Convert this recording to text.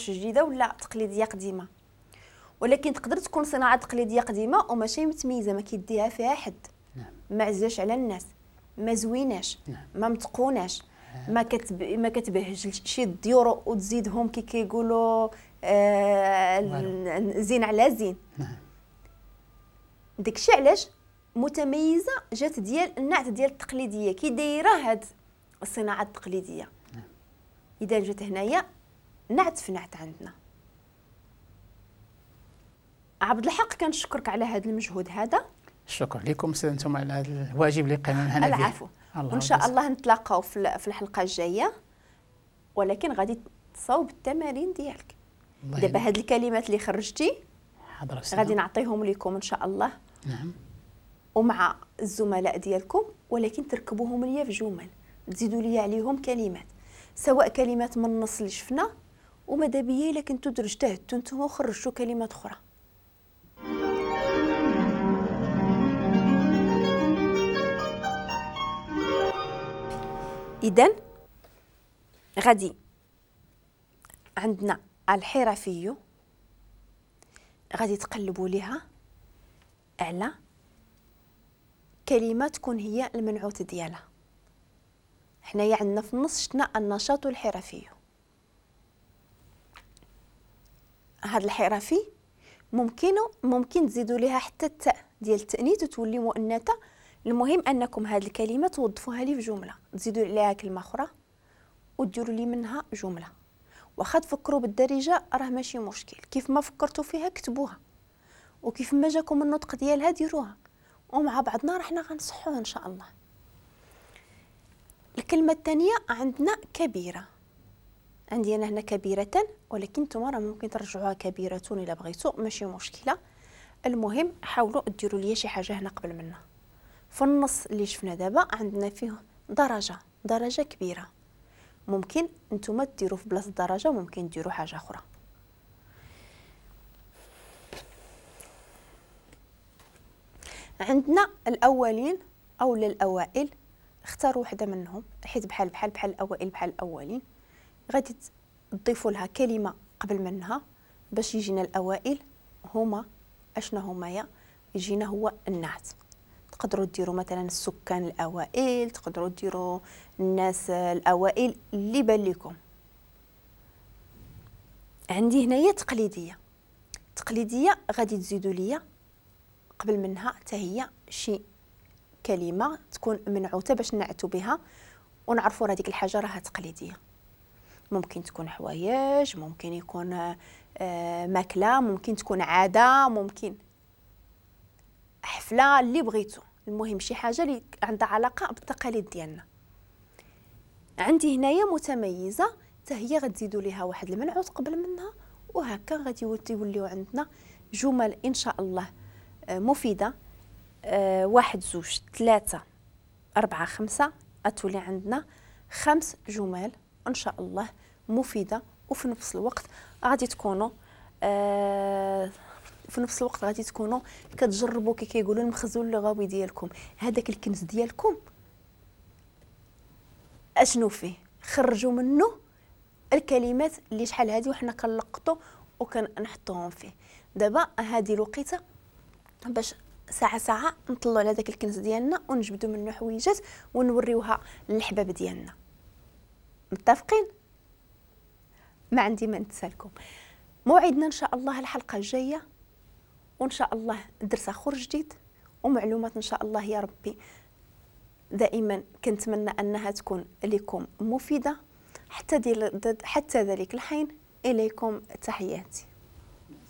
واش جديده ولا تقليديه قديمه، ولكن تقدر تكون صناعه تقليديه قديمه وماشي متميزه، ما كيديها فيها حد. نعم. ما عزاش على الناس، ما زويناش. نعم. ما متقوناش. ما كتبهج شي الديور وتزيدهم كي كيقولوا زين على زين. نعم. داكشي علاش متميزه جات ديال النعت ديال التقليديه كي دايره هاد الصناعه التقليديه. نعم. اذا جات هنايا نعت في نعت عندنا. عبد الحق كنشكرك على هذا المجهود هذا. الشكر لكم انتم على هذا الواجب اللي قمنا هنا به. العفو. وان شاء الله نتلاقاو في الحلقه الجايه، ولكن غادي تصاوب التمارين ديالك. دابا هاد الكلمات اللي خرجتي غادي نعطيهم لكم ان شاء الله. نعم. ومع الزملاء ديالكم، ولكن تركبوهم ليا في جمل، تزيدوا ليا عليهم كلمات، سواء كلمات من النص اللي شفنا، وماذا بيا الا كنتو اجتهدتوا نتوما وخرجتوا كلمات اخرى. إذن غادي عندنا الحرفي، غادي تقلبوا ليها على كلمة تكون هي المنعوت ديالها. حنايا عندنا في النص شفنا النشاط الحرفي. هذا الحرفي ممكن تزيدوا ليها حتى التاء ديال التأنيث وتولي مؤنثة. المهم انكم هذه الكلمه توظفوها لي في جمله، تزيدوا عليها كلمه اخرى وديروا لي منها جمله. واخا تفكروا بالدارجه راه ماشي مشكل، كيف ما فكرتوا فيها كتبوها، وكيف ما جاكم النطق ديالها ديروها، ومع بعضنا رحنا غنصحوها ان شاء الله. الكلمه الثانيه عندنا كبيره. عندي انا هنا كبيره، ولكن نتوما راه ممكن ترجعوها كبيره الا بغيتوا، ماشي مشكله. المهم حاولوا ديروا لي شي حاجه هنا قبل منها. في النص اللي شفنا دابا عندنا فيه درجه كبيره. ممكن نتوما ديروا في بلاصه درجه، ممكن ديروا حاجه اخرى. عندنا الاولين او الاوائل، اختاروا وحده منهم، حيت بحال الاوائل بحال الاولين غادي تضيفوا لها كلمه قبل منها باش يجينا الاوائل هما اشنا هما يجينا هو النعت. تقدروا ديروا مثلا السكان الاوائل، تقدروا ديروا الناس الاوائل اللي بان لكم. عندي هنايا تقليديه غادي تزيدوا ليا قبل منها حتى هي شي كلمه تكون منعوته باش نعتوا بها ونعرفوا راه ديك الحاجه راها تقليديه. ممكن تكون حوايج، ممكن يكون ماكله، ممكن تكون عاده، ممكن حفله، اللي بغيتو. المهم شي حاجه اللي عندها علاقه بالتقاليد ديالنا. عندي هنايا متميزه حتى هي غتزيدوا ليها واحد المنعوت قبل منها، وهكا غادي يوليو عندنا جمل ان شاء الله مفيده. 1 2 3 4 5 غتولي عندنا 5 جمل ان شاء الله مفيده، وفي نفس الوقت غادي تكونوا كتجربوا كي كيقولوا المخزون اللغوي ديالكم، هذاك الكنز ديالكم اشنو فيه، خرجوا منه الكلمات اللي شحال هذه وحنا كنلقطوا وكنحطوهم فيه. دابا هذه الوقيته باش ساعه نطلعوا على داك الكنز ديالنا ونجبدوا منه حويجات ونوريوها للحباب ديالنا. متفقين؟ ما عندي ما نتسالكم. موعدنا ان شاء الله الحلقه الجايه، وان شاء الله درس اخر جديد ومعلومات ان شاء الله يا ربي دائما كنتمنى انها تكون لكم مفيده. حتى ذلك الحين اليكم تحياتي.